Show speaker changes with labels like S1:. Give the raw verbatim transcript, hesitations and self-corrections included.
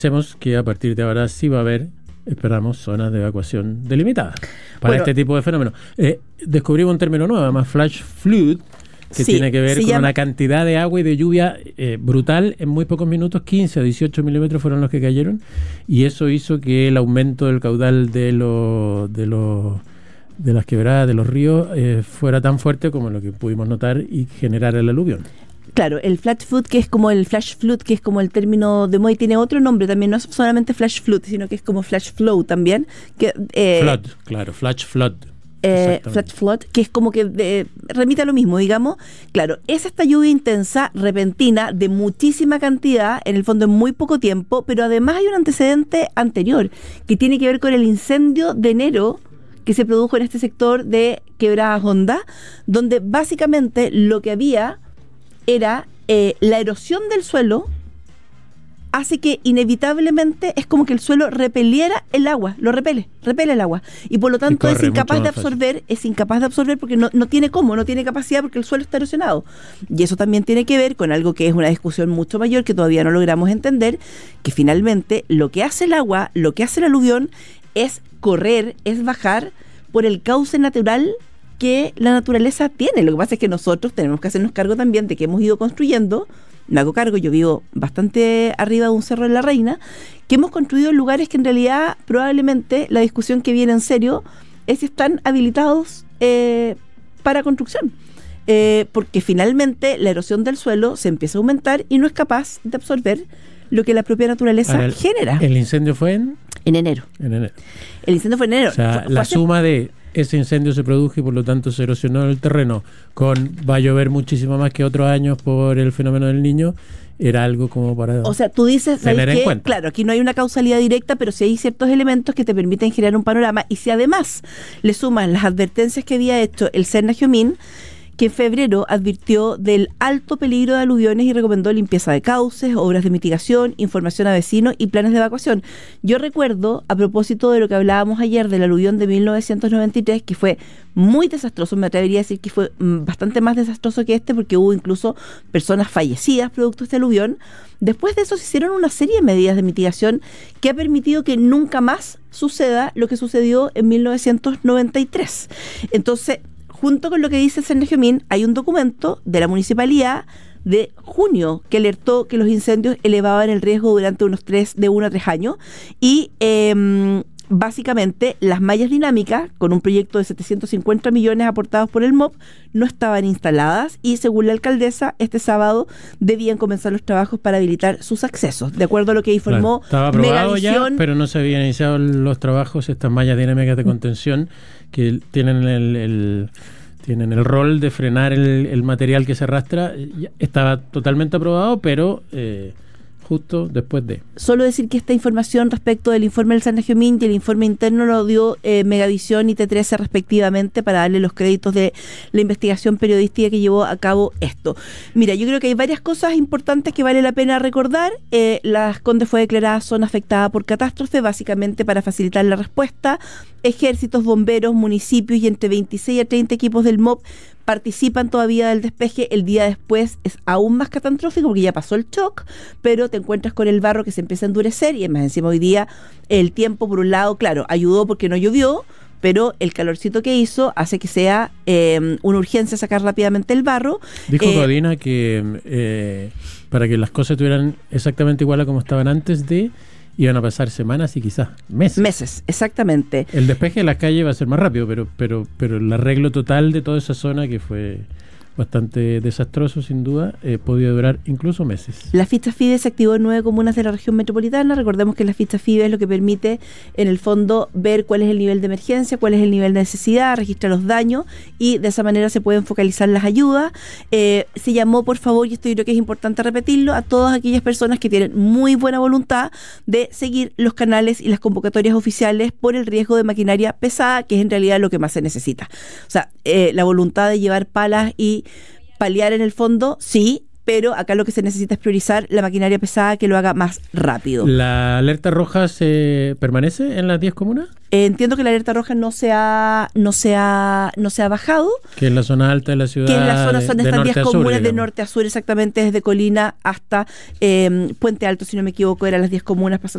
S1: Sabemos que a partir de ahora sí va a haber, esperamos, zonas de evacuación delimitadas para
S2: bueno,
S1: este tipo de fenómenos. Eh, descubrimos un término nuevo, además flash flood, que
S2: sí,
S1: tiene que ver con
S2: llama...
S1: una cantidad de agua y de lluvia eh, brutal en muy pocos minutos. Quince o dieciocho milímetros fueron los que cayeron, y eso hizo que el aumento del caudal de los de los de las quebradas, de los ríos, eh, fuera tan fuerte como lo que pudimos notar y generar el aluvión.
S2: Claro, el flash flood, que es como el flash flood, que es como el término de moda y tiene otro nombre también, no es solamente flash flood, sino que es como flash flow también. Que, eh,
S1: flood, claro, flash flood.
S2: Eh, flash flood, que es como que eh, remite a lo mismo, digamos. Claro, es esta lluvia intensa, repentina, de muchísima cantidad, en el fondo en muy poco tiempo, pero además hay un antecedente anterior, que tiene que ver con el incendio de enero que se produjo en este sector de Quebradas Honda, donde básicamente lo que había era eh, la erosión del suelo hace que inevitablemente es como que el suelo repeliera el agua, lo repele, repele el agua, y por lo tanto es incapaz de absorber, fácil. es incapaz de absorber porque no, no tiene cómo, no tiene capacidad porque el suelo está erosionado. Y eso también tiene que ver con algo que es una discusión mucho mayor que todavía no logramos entender, que finalmente lo que hace el agua, lo que hace el aluvión es correr, es bajar por el cauce natural que la naturaleza tiene. Lo que pasa es que nosotros tenemos que hacernos cargo también de que hemos ido construyendo, me hago cargo, yo vivo bastante arriba de un cerro de la Reina, que hemos construido en lugares que en realidad probablemente la discusión que viene en serio es si están habilitados eh, para construcción. Eh, porque finalmente la erosión del suelo se empieza a aumentar y no es capaz de absorber lo que la propia naturaleza
S1: Ahora, el,
S2: genera.
S1: ¿El incendio fue en?
S2: En enero.
S1: En enero.
S2: El incendio fue en enero.
S1: O sea,
S2: fue, fue
S1: la
S2: hace...
S1: suma de ese incendio se produjo y por lo tanto se erosionó el terreno, con va a llover muchísimo más que otros años por el fenómeno del Niño, era algo como para
S2: o sea, tú dices,
S1: tener en
S2: que,
S1: cuenta.
S2: Claro, aquí no hay una causalidad directa, pero sí hay ciertos elementos que te permiten generar un panorama, y si además le sumas las advertencias que había hecho el Cernagiomín, que en febrero advirtió del alto peligro de aluviones y recomendó limpieza de cauces, obras de mitigación, información a vecinos y planes de evacuación. Yo recuerdo, a propósito de lo que hablábamos ayer del aluvión de mil novecientos noventa y tres, que fue muy desastroso, me atrevería a decir que fue bastante más desastroso que este, porque hubo incluso personas fallecidas producto de este aluvión. Después de eso se hicieron una serie de medidas de mitigación que ha permitido que nunca más suceda lo que sucedió en mil novecientos noventa y tres. Entonces, junto con lo que dice el Cernagiomín, hay un documento de la municipalidad de junio que alertó que los incendios elevaban el riesgo durante unos tres, de uno a tres años, y eh, básicamente las mallas dinámicas, con un proyecto de setecientos cincuenta millones aportados por el M O P, no estaban instaladas, y según la alcaldesa, este sábado debían comenzar los trabajos para habilitar sus accesos, de acuerdo a lo que informó
S1: claro, estaba aprobado
S2: Megavisión.
S1: Ya, pero no se habían iniciado los trabajos, estas mallas dinámicas de contención que tienen el, el tienen el rol de frenar el, el material que se arrastra. Estaba totalmente aprobado, pero eh, justo después de.
S2: Solo decir que esta información respecto del informe del Cernagiomín y el informe interno lo dio eh, Megavisión y T trece respectivamente, para darle los créditos de la investigación periodística que llevó a cabo esto. Mira, yo creo que hay varias cosas importantes que vale la pena recordar. Eh, Las Condes fue declarada zona afectada por catástrofe, básicamente para facilitar la respuesta. Ejércitos, bomberos, municipios y entre veintiséis a treinta equipos del M O P participan todavía del despeje. El día después es aún más catastrófico porque ya pasó el shock, pero te encuentras con el barro que se empieza a endurecer, y además encima hoy día el tiempo, por un lado, claro, ayudó porque no llovió, pero el calorcito que hizo hace que sea eh, una urgencia sacar rápidamente el barro.
S1: Dijo
S2: eh,
S1: Codina que eh, para que las cosas estuvieran exactamente igual a como estaban antes de, iban a pasar semanas y quizás meses.
S2: Meses, exactamente.
S1: El despeje de las calles va a ser más rápido, pero, pero, pero el arreglo total de toda esa zona, que fue bastante desastroso sin duda, eh, podía durar incluso meses.
S2: La ficha FIDE se activó en nueve comunas de la región metropolitana. Recordemos que la ficha FIDE es lo que permite en el fondo ver cuál es el nivel de emergencia, cuál es el nivel de necesidad, registrar los daños, y de esa manera se pueden focalizar las ayudas. Eh, se llamó, por favor, y esto yo creo que es importante repetirlo, a todas aquellas personas que tienen muy buena voluntad de seguir los canales y las convocatorias oficiales por el riesgo de maquinaria pesada, que es en realidad lo que más se necesita. O sea, eh, la voluntad de llevar palas y paliar en el fondo, sí, pero acá lo que se necesita es priorizar la maquinaria pesada que lo haga más rápido.
S1: ¿La alerta roja se permanece en las diez comunas?
S2: Eh, entiendo que la alerta roja no se ha, no se ha, no se ha bajado.
S1: Que en la zona alta de la ciudad.
S2: Que en la zona son
S1: de,
S2: estas
S1: de
S2: diez comunas sur, de norte a sur, exactamente desde Colina hasta eh, Puente Alto, si no me equivoco, eran las diez comunas pasando